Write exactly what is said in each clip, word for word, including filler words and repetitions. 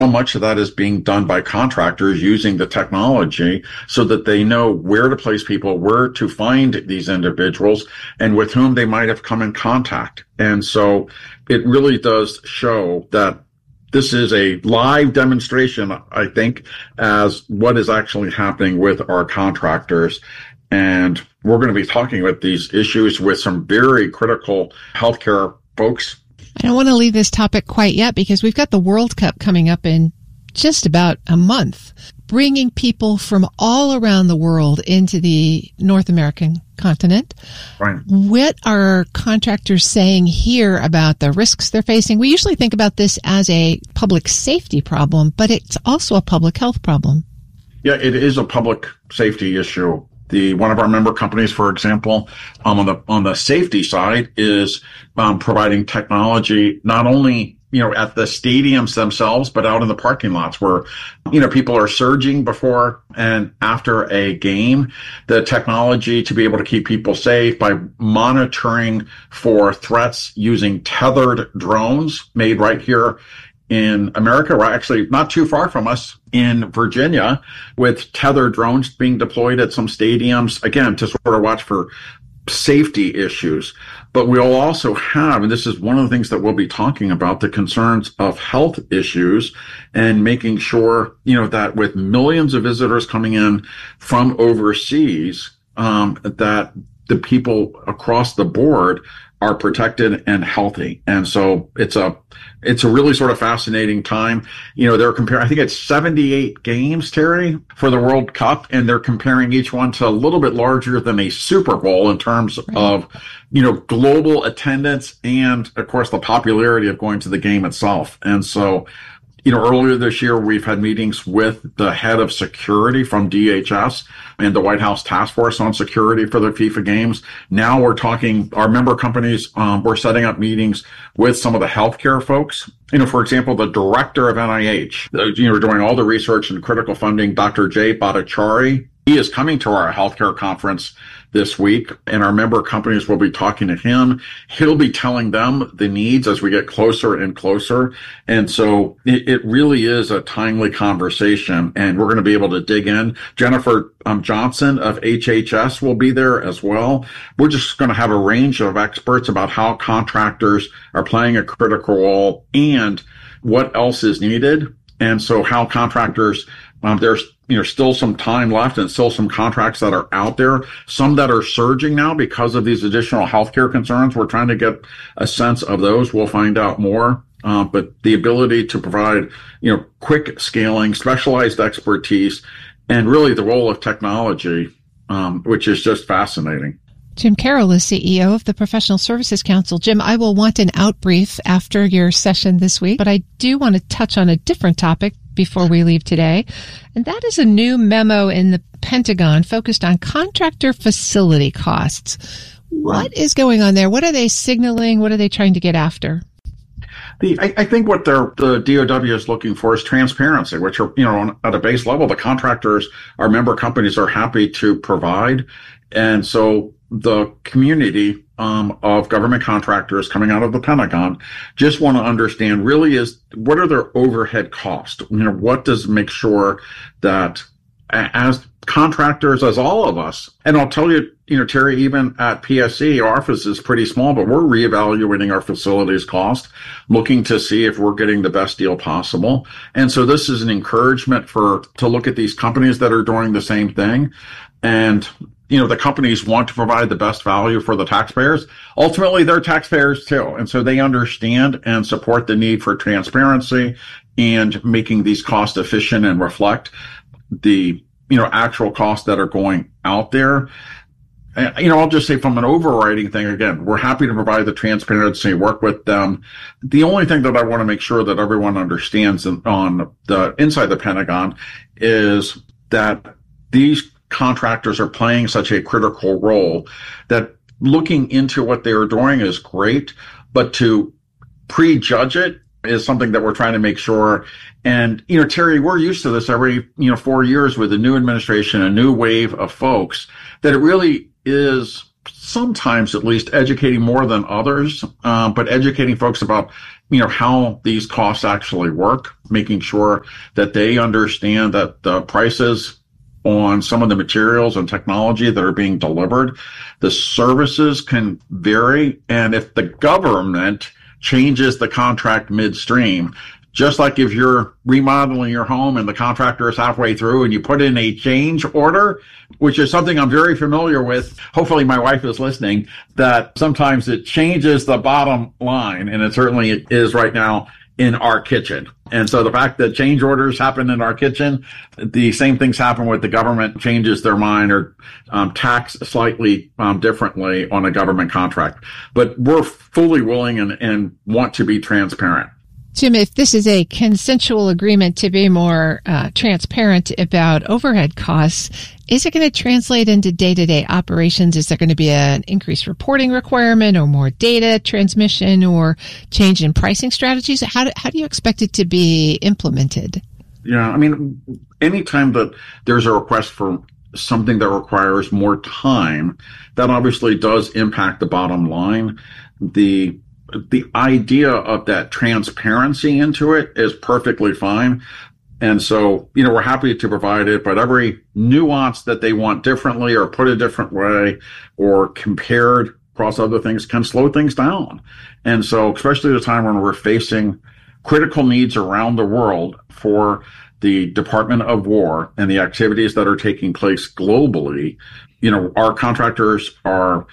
how much of that is being done by contractors using the technology so that they know where to place people, where to find these individuals, and with whom they might have come in contact. And so it really does show that this is a live demonstration, I think, as what is actually happening with our contractors. And we're going to be talking about these issues with some very critical healthcare folks. I don't want to leave this topic quite yet because we've got the World Cup coming up in just about a month, bringing people from all around the world into the North American continent. Right. What are contractors saying here about the risks they're facing? We usually think about this as a public safety problem, but it's also a public health problem. Yeah, it is a public safety issue. The one of our member companies, for example, um, on the on the safety side, is um, providing technology not only you know at the stadiums themselves, but out in the parking lots where you know people are surging before and after a game. The technology to be able to keep people safe by monitoring for threats using tethered drones made right here in America, we're actually not too far from us in Virginia, with tethered drones being deployed at some stadiums, again, to sort of watch for safety issues. But we'll also have, and this is one of the things that we'll be talking about, the concerns of health issues and making sure, you know, that with millions of visitors coming in from overseas, um, that the people across the board are protected and healthy. And so it's a, it's a really sort of fascinating time. You know, they're comparing, I think it's seventy-eight games, Terry, for the World Cup, and they're comparing each one to a little bit larger than a Super Bowl in terms right. of, you know, global attendance and, of course, the popularity of going to the game itself. And so, you know, earlier this year, we've had meetings with the head of security from D H S and the White House Task Force on Security for the FIFA games. Now we're talking, our member companies, um, we're setting up meetings with some of the healthcare folks. You know, for example, the director of N I H, you know, doing all the research and critical funding, Doctor Jay Bhattacharya. He is coming to our healthcare conference this week, and our member companies will be talking to him. He'll be telling them the needs as we get closer and closer. And so it, it really is a timely conversation, and we're going to be able to dig in. Jennifer um, Johnson of H H S will be there as well. We're just going to have a range of experts about how contractors are playing a critical role and what else is needed. And so how contractors, um, there's you know, still some time left and still some contracts that are out there, some that are surging now because of these additional healthcare concerns. We're trying to get a sense of those. We'll find out more. Uh, but the ability to provide, you know, quick scaling, specialized expertise, and really the role of technology, um, which is just fascinating. Jim Carroll is C E O of the Professional Services Council. Jim, I will want an out brief after your session this week, but I do want to touch on a different topic before we leave today, and that is a new memo in the Pentagon focused on contractor facility costs. What is going on there? What are they signaling? What are they trying to get after? The, I, I think what they're, the D O W is looking for is transparency, which are, you know, on, at a base level, the contractors, our member companies are happy to provide. And so the community um, of government contractors coming out of the Pentagon just want to understand really is what are their overhead costs? You know, what does make sure that as contractors, as all of us, and I'll tell you, you know, Terry, even at P S C, our office is pretty small, but we're reevaluating our facilities cost, looking to see if we're getting the best deal possible. And so this is an encouragement for, to look at these companies that are doing the same thing. And, you know, the companies want to provide the best value for the taxpayers. Ultimately, they're taxpayers too. And so they understand and support the need for transparency and making these cost efficient and reflect the, you know, actual costs that are going out there. And, you know, I'll just say from an overriding thing, again, we're happy to provide the transparency, work with them. The only thing that I want to make sure that everyone understands on the inside the Pentagon is that these contractors are playing such a critical role that looking into what they are doing is great, but to prejudge it is something that we're trying to make sure. And, you know, Terry, we're used to this every, you know, four years with a new administration, a new wave of folks, that it really is sometimes at least educating more than others, uh, but educating folks about you know, how these costs actually work, making sure that they understand that the prices on some of the materials and technology that are being delivered, the services can vary. And if the government changes the contract midstream, just like if you're remodeling your home and the contractor is halfway through and you put in a change order, which is something I'm very familiar with. Hopefully my wife is listening, that sometimes it changes the bottom line. And it certainly is right now in our kitchen. And so the fact that change orders happen in our kitchen, the same things happen with the government changes their mind or um, tax slightly um, differently on a government contract. But we're fully willing and, and want to be transparent. Jim, if this is a consensual agreement to be more uh, transparent about overhead costs, is it going to translate into day-to-day operations? Is there going to be an increased reporting requirement or more data transmission or change in pricing strategies? How do, how do you expect it to be implemented? Yeah, I mean, anytime that there's a request for something that requires more time, that obviously does impact the bottom line. The The idea of that transparency into it is perfectly fine. And so, you know, we're happy to provide it, but every nuance that they want differently or put a different way or compared across other things can slow things down. And so, especially at a time when we're facing critical needs around the world for the Department of War and the activities that are taking place globally, you know, our contractors are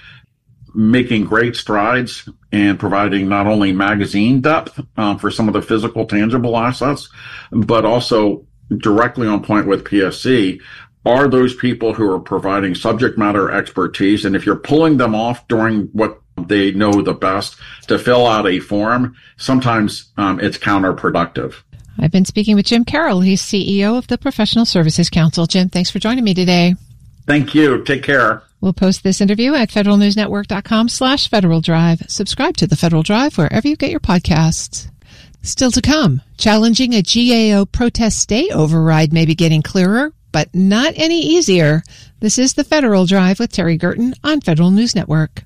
making great strides and providing not only magazine depth um, for some of the physical, tangible assets, but also directly on point with P S C are those people who are providing subject matter expertise. And if you're pulling them off during what they know the best to fill out a form, sometimes um, it's counterproductive. I've been speaking with Jim Carroll. He's C E O of the Professional Services Council. Jim, thanks for joining me today. Thank you. Take care. We'll post this interview at federalnewsnetwork.com slash Federal Drive. Subscribe to the Federal Drive wherever you get your podcasts. Still to come, challenging a G A O protest state override may be getting clearer, but not any easier. This is the Federal Drive with Terry Gerton on Federal News Network.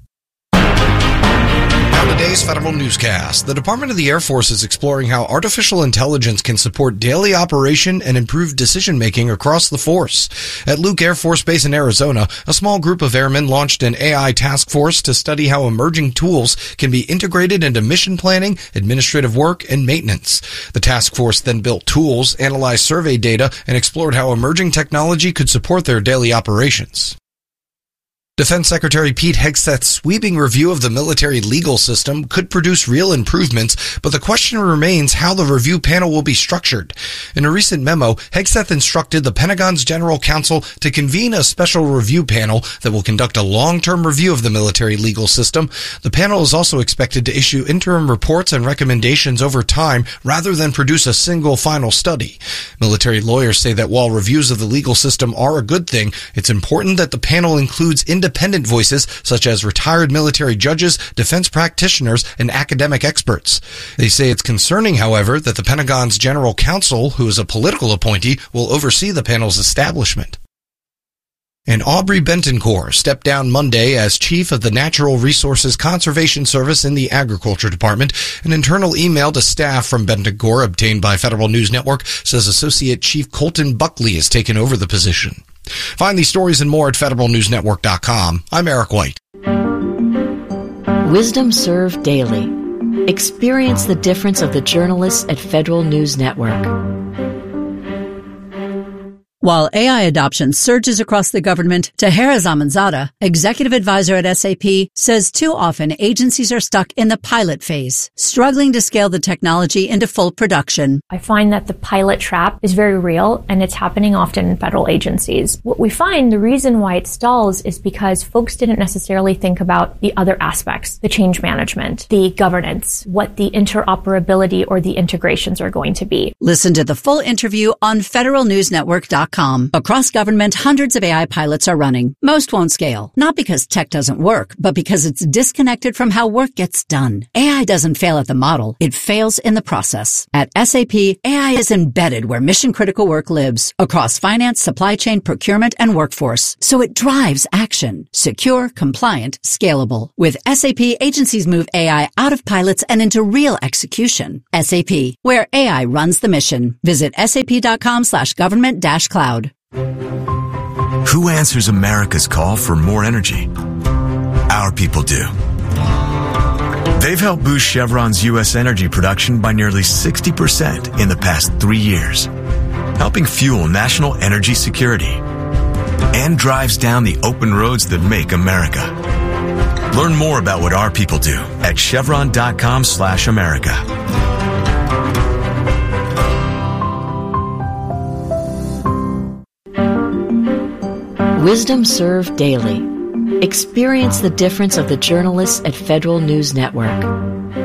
On today's Federal Newscast, the Department of the Air Force is exploring how artificial intelligence can support daily operation and improve decision-making across the force. At Luke Air Force Base in Arizona, a small group of airmen launched an A I task force to study how emerging tools can be integrated into mission planning, administrative work, and maintenance. The task force then built tools, analyzed survey data, and explored how emerging technology could support their daily operations. Defense Secretary Pete Hegseth's sweeping review of the military legal system could produce real improvements, but the question remains how the review panel will be structured. In a recent memo, Hegseth instructed the Pentagon's General Counsel to convene a special review panel that will conduct a long-term review of the military legal system. The panel is also expected to issue interim reports and recommendations over time rather than produce a single final study. Military lawyers say that while reviews of the legal system are a good thing, it's important that the panel includes independent voices such as retired military judges, defense practitioners, and academic experts. They say it's concerning, however, that the Pentagon's General Counsel, who is a political appointee, will oversee the panel's establishment. And Aubrey Bentoncourt stepped down Monday as chief of the Natural Resources Conservation Service in the Agriculture Department. An internal email to staff from Bentoncourt obtained by Federal News Network says Associate Chief Colton Buckley has taken over the position. Find these stories and more at federal news network dot com. I'm Eric White. Wisdom Served Daily. Experience the difference of the journalists at Federal News Network. While A I adoption surges across the government, Tahera Zamanzada, executive advisor at S A P, says too often agencies are stuck in the pilot phase, struggling to scale the technology into full production. I find that the pilot trap is very real, and it's happening often in federal agencies. What we find, the reason why it stalls is because folks didn't necessarily think about the other aspects, the change management, the governance, what the interoperability or the integrations are going to be. Listen to the full interview on federal news network dot com. com. Across government, hundreds of A I pilots are running. Most won't scale, not because tech doesn't work, but because it's disconnected from how work gets done. A I doesn't fail at the model, it fails in the process. At S A P, A I is embedded where mission-critical work lives, across finance, supply chain, procurement, and workforce. So it drives action. Secure, compliant, scalable. With S A P, agencies move A I out of pilots and into real execution. S A P, where A I runs the mission. Visit sap.com slash government dash cloud. Who answers America's call for more energy? Our people do. They've helped boost Chevron's U S energy production by nearly sixty percent in the past three years, helping fuel national energy security, and drives down the open roads that make America. Learn more about what our people do at chevron.com slash America. Wisdom Served Daily. Experience the difference of the journalists at Federal News Network.